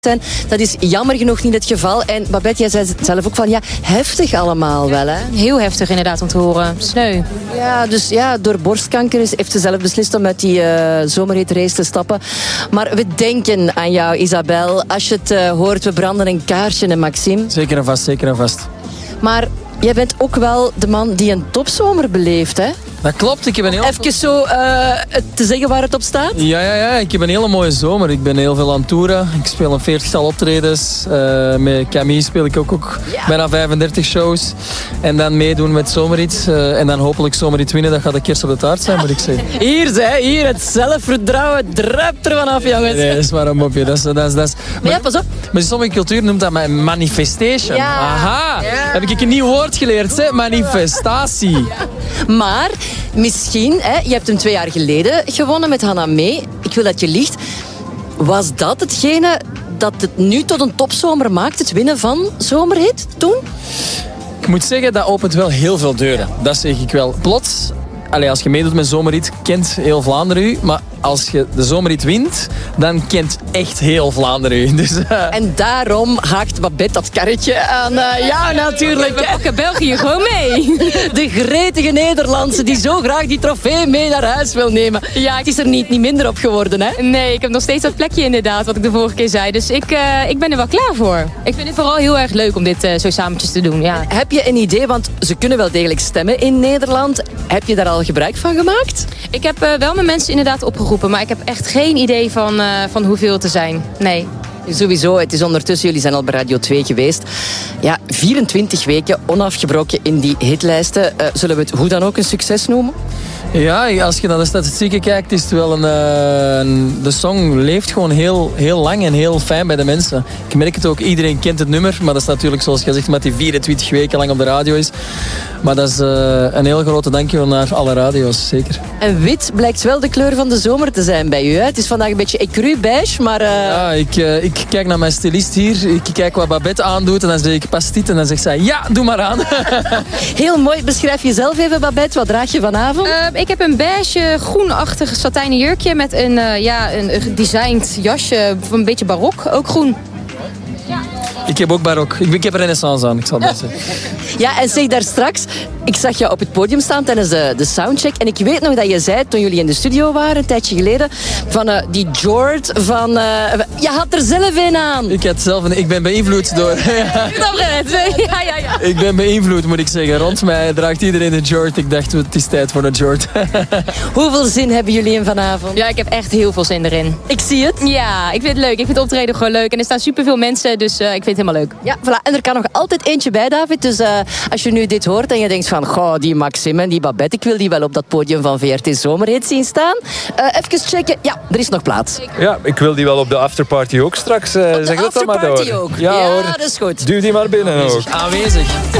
zijn. Dat is jammer genoeg niet het geval. En Babette, jij zei het zelf ook van, ja, heftig allemaal wel, hè? Heel heftig inderdaad om te horen. Sneu. Ja, dus ja, door borstkanker heeft ze zelf beslist om uit die zomerhitrace te stappen. Maar we denken aan jou, Isabel. Als je het hoort, we branden een kaarsje, hè, Maxime. Zeker en vast, zeker en vast. Maar jij bent ook wel de man die een topzomer beleeft, hè? Dat klopt, ik heb een heel... Even zo te zeggen waar het op staat? Ja, ik heb een hele mooie zomer. Ik ben heel veel aan het toeren. Ik speel een 40-tal optredens. Met Camille speel ik ook bijna 35 shows. En dan meedoen met Zomerhit. En dan hopelijk Zomerhit winnen. Dat gaat de kerst op de taart zijn, moet ik zeggen. Hier, het zelfvertrouwen druipt er vanaf, jongens. Nee, dat is maar een mopje. Dat is... Maar ja, pas op. Maar sommige cultuur noemt dat manifestation. Ja. Aha, heb ik een nieuw woord geleerd, hè? Manifestatie. Ja. Maar misschien, hè, je hebt hem 2 jaar geleden gewonnen met Hannah Mee. Ik wil dat je liegt. Was dat hetgene dat het nu tot een topzomer maakt, het winnen van Zomerhit toen? Ik moet zeggen, dat opent wel heel veel deuren. Dat zeg ik wel. Plots, als je meedoet met Zomerhit, kent heel Vlaanderen u. Maar als je de Zomerhit wint, dan kent echt heel Vlaanderen u. Dus, En daarom haakt Babette dat karretje aan. Ja, natuurlijk. We pakken België gewoon mee. De gretige Nederlandse die zo graag die trofee mee naar huis wil nemen. Ja, het is er niet minder op geworden, hè? Nee, ik heb nog steeds dat plekje inderdaad, wat ik de vorige keer zei. Dus ik ben er wel klaar voor. Ik vind het vooral heel erg leuk om dit zo samentjes te doen, ja. Heb je een idee, want ze kunnen wel degelijk stemmen in Nederland. Heb je daar al gebruik van gemaakt? Ik heb wel mijn mensen inderdaad opgeroepen, maar ik heb echt geen idee van hoeveel te zijn. Nee. Sowieso, het is ondertussen, jullie zijn al bij Radio 2 geweest. Ja, 24 weken onafgebroken in die hitlijsten. Zullen we het hoe dan ook een succes noemen? Ja, als je naar de statistieken kijkt, is het wel de song leeft gewoon heel, heel lang en heel fijn bij de mensen. Ik merk het ook, iedereen kent het nummer, maar dat is natuurlijk zoals je zegt, met die 24 weken lang op de radio is. Maar dat is een heel grote dankjewel naar alle radio's, zeker. En wit blijkt wel de kleur van de zomer te zijn bij u, hè? Het is vandaag een beetje écru beige, maar... Ja, ik kijk naar mijn stylist hier, ik kijk wat Babette aandoet en dan zeg ik pas dit en dan zegt zij, ja, doe maar aan. Heel mooi, beschrijf jezelf even, Babette. Wat draag je vanavond? Ik heb een beige, groenachtig satijnen jurkje met een gedesigned jasje, een beetje barok, ook groen. Ik heb ook barok. Ik heb renaissance aan, ik zal dat zeggen. Ja, en zeg daar straks, ik zag jou op het podium staan tijdens de soundcheck. En ik weet nog dat je zei, toen jullie in de studio waren, een tijdje geleden, van die George, van... je had er zelf een aan. Ik ben beïnvloed door... Ja. Ik ben beïnvloed, moet ik zeggen. Rond mij draagt iedereen een George. Ik dacht, het is tijd voor een George. Hoeveel zin hebben jullie in vanavond? Ja, ik heb echt heel veel zin erin. Ik zie het. Ja, ik vind het leuk. Ik vind het optreden gewoon leuk. En er staan superveel mensen, dus ik vind het helemaal leuk. Ja, voilà. En er kan nog altijd eentje bij, David. Dus als je nu dit hoort en je denkt van... Goh, die Maxime en die Babette, ik wil die wel op dat podium van VRT Zomerhit zien staan. Even checken. Ja, er is nog plaats. Ja, ik wil die wel op de afterparty ook straks. Zeg dat dan maar door. Ook. Ja, hoor. Dat is goed. Duw die maar binnen ook. Aanwezig.